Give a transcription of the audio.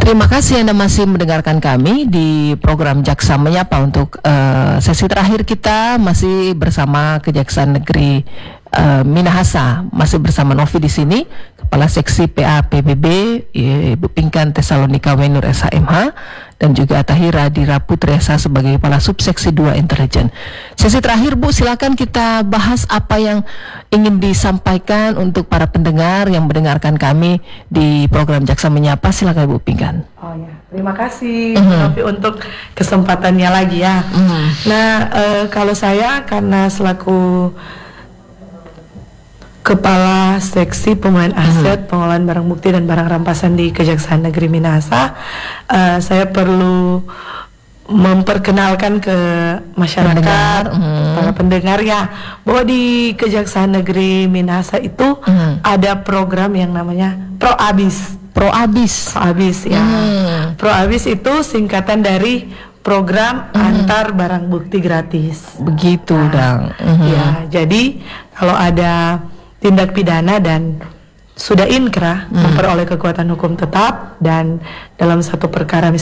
Terima kasih Anda masih mendengarkan kami di program Jaksa Menyapa. Untuk sesi terakhir kita masih bersama Kejaksaan Negeri Minahasa, masih bersama Novi di sini, Kepala Seksi PA PBB, Ibu Pinkan Tesalonika Wenur SHMH, dan juga Tahira Dira Putriasa sebagai Kepala Subseksi 2 Intelijen. Sesi terakhir Bu, silakan kita bahas apa yang ingin disampaikan untuk para pendengar yang mendengarkan kami di program Jaksa Menyapa. Silakan Ibu Pinkan. Oh ya, terima kasih Novi untuk kesempatannya lagi ya. Nah, kalau saya karena selaku Kepala Seksi Pemulihan Aset, Pengelolaan Barang Bukti dan Barang Rampasan di Kejaksaan Negeri Minahasa, saya perlu memperkenalkan ke masyarakat, para pendengar ya, bahwa di Kejaksaan Negeri Minahasa itu ada program yang namanya ProAbis. ProAbis ya. ProAbis itu singkatan dari Program Antar Barang Bukti Gratis. Begitu, Dang. Ya, jadi kalau ada tindak pidana dan sudah inkrah memperoleh kekuatan hukum tetap, dan dalam satu perkara